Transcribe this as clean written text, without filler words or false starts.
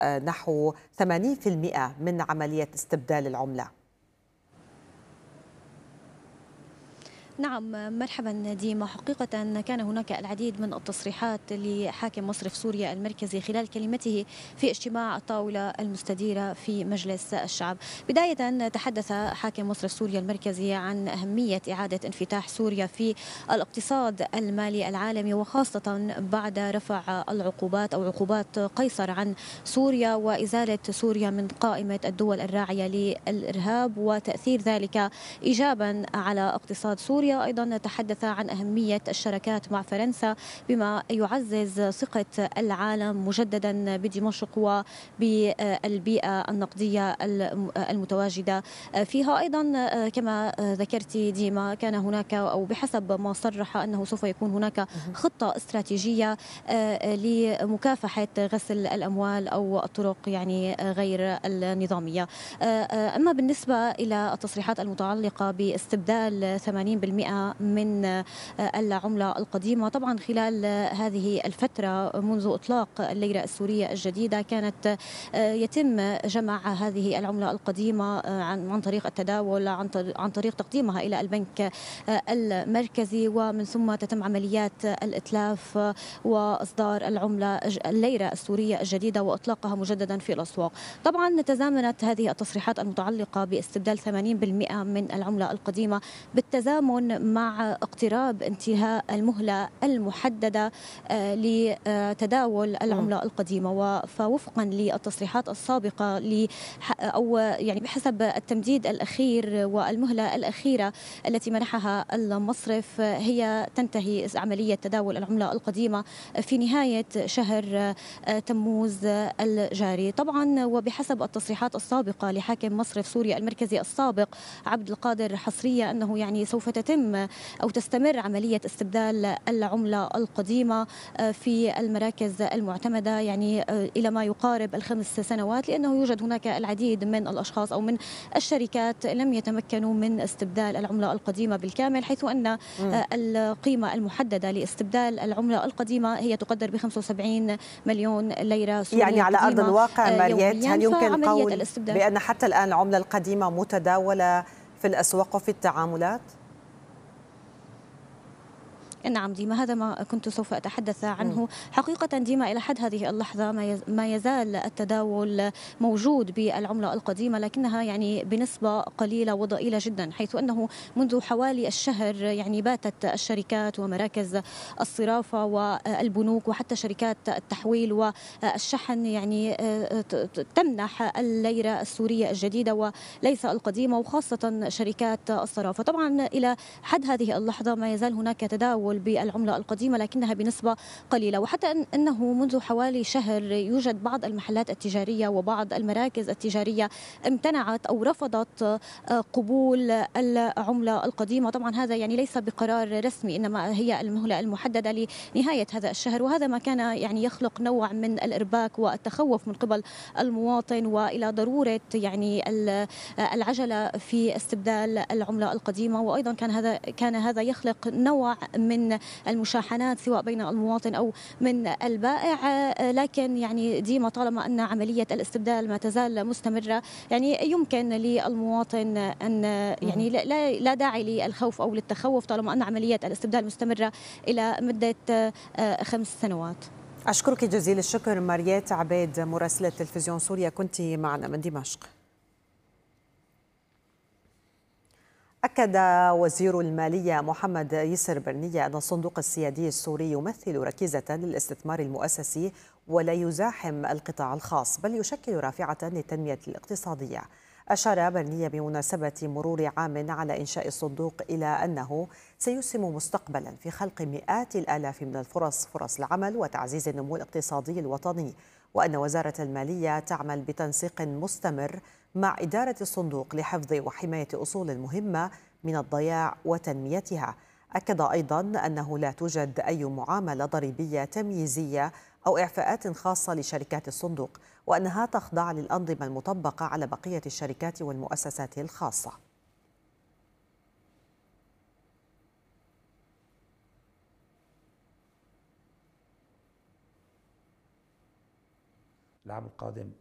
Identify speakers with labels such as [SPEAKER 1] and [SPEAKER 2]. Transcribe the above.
[SPEAKER 1] نحو 80% من عملية استبدال العملة.
[SPEAKER 2] نعم، مرحبا ديما. حقيقة كان هناك العديد من التصريحات لحاكم مصرف سوريا المركزي خلال كلمته في اجتماع الطاولة المستديرة في مجلس الشعب. بداية تحدث حاكم مصرف سوريا المركزي عن أهمية إعادة انفتاح سوريا في الاقتصاد المالي العالمي، وخاصة بعد رفع العقوبات أو عقوبات قيصر عن سوريا وإزالة سوريا من قائمة الدول الراعية للإرهاب وتأثير ذلك إيجابا على اقتصاد سوريا. أيضا تحدث عن أهمية الشراكات مع فرنسا بما يعزز ثقة العالم مجددا بدمشق وبالبيئة النقدية المتواجدة فيها. أيضا كما ذكرت ديما، كان هناك أو بحسب ما صرح أنه سوف يكون هناك خطة استراتيجية لمكافحة غسل الأموال أو الطرق يعني غير النظامية. أما بالنسبة إلى التصريحات المتعلقة باستبدال 80% من العملة القديمة، طبعا خلال هذه الفترة منذ إطلاق الليرة السورية الجديدة كانت يتم جمع هذه العملة القديمة عن طريق التداول، عن طريق تقديمها إلى البنك المركزي، ومن ثم تتم عمليات الإتلاف وإصدار العملة الليرة السورية الجديدة وإطلاقها مجددا في الأسواق. طبعا تزامنت هذه التصريحات المتعلقة باستبدال 80% من العملة القديمة بالتزامن مع اقتراب انتهاء المهلة المحددة لتداول العملة القديمة. فوفقا للتصريحات السابقة أو يعني بحسب التمديد الأخير والمهلة الأخيرة التي منحها المصرف، هي تنتهي عملية تداول العملة القديمة في نهاية شهر تموز الجاري. طبعا وبحسب التصريحات السابقة لحاكم مصرف سوريا المركزي السابق عبد القادر حصرية أنه يعني سوف تتم أو تستمر عملية استبدال العملة القديمة في المراكز المعتمدة يعني إلى ما يقارب الخمس سنوات، لأنه يوجد هناك العديد من الأشخاص أو من الشركات لم يتمكنوا من استبدال العملة القديمة بالكامل، حيث أن القيمة المحددة لاستبدال العملة القديمة هي تقدر ب 75 مليون ليرة سورية
[SPEAKER 1] يعني على أرض الواقع ماريت، هل يمكن قول بأن حتى الآن العملة القديمة متداولة في الأسواق وفي التعاملات؟
[SPEAKER 2] نعم ديما، هذا ما كنت سوف أتحدث عنه. حقيقة ديما إلى حد هذه اللحظة ما يزال التداول موجود بالعملة القديمة، لكنها يعني بنسبة قليلة وضئيلة جدا، حيث أنه منذ حوالي الشهر يعني باتت الشركات ومراكز الصرافة والبنوك وحتى شركات التحويل والشحن يعني تمنح الليرة السورية الجديدة وليس القديمة، وخاصة شركات الصرافة. طبعا إلى حد هذه اللحظة ما يزال هناك تداول بالعملة القديمة لكنها بنسبة قليلة، وحتى أنه منذ حوالي شهر يوجد بعض المحلات التجارية وبعض المراكز التجارية امتنعت أو رفضت قبول العملة القديمة. طبعا هذا يعني ليس بقرار رسمي، إنما هي المهلة المحددة لنهاية هذا الشهر، وهذا ما كان يعني يخلق نوع من الإرباك والتخوف من قبل المواطن وإلى ضرورة يعني العجلة في استبدال العملة القديمة. وأيضا كان هذا يخلق نوع من المشاحنات سواء بين المواطن أو من البائع. لكن يعني ديما طالما أن عملية الاستبدال ما تزال مستمرة، يعني يمكن للمواطن أن يعني لا داعي للخوف أو للتخوف طالما أن عملية الاستبدال مستمرة إلى مدة 5 سنوات.
[SPEAKER 1] أشكرك جزيل الشكر ماريت عبيد مراسلة تلفزيون سوريا، كنت معنا من دمشق. أكد وزير المالية محمد يسر برنية أن الصندوق السيادي السوري يمثل ركيزة للاستثمار المؤسسي ولا يزاحم القطاع الخاص، بل يشكل رافعة للتنمية الاقتصادية. أشار برنية بمناسبة مرور عام على إنشاء الصندوق إلى أنه سيسهم مستقبلا في خلق مئات الآلاف من فرص العمل وتعزيز النمو الاقتصادي الوطني، وأن وزارة المالية تعمل بتنسيق مستمر مع إدارة الصندوق لحفظ وحماية أصول مهمة من الضياع وتنميتها. أكد أيضا أنه لا توجد أي معاملة ضريبية تمييزية أو إعفاءات خاصة لشركات الصندوق، وأنها تخضع للأنظمة المطبقة على بقية الشركات والمؤسسات الخاصة.
[SPEAKER 3] العام القادم